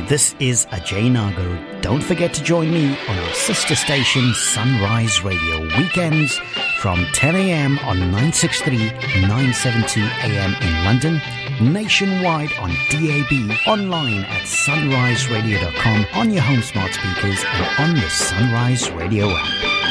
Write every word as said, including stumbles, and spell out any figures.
This is Ajay Nagar. Don't forget to join me on our sister station Sunrise Radio weekends from ten a.m. on nine sixty-three, nine seventy-two A M in London, nationwide on D A B, online at sunrise radio dot com, on your home smart speakers and on the Sunrise Radio app.